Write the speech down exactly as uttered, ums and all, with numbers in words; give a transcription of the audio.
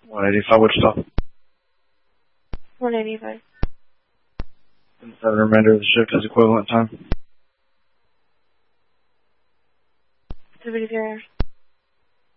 one eighty-five Wichita. one eighty-five. And the remainder of the shift is equivalent time. seventy-three hours.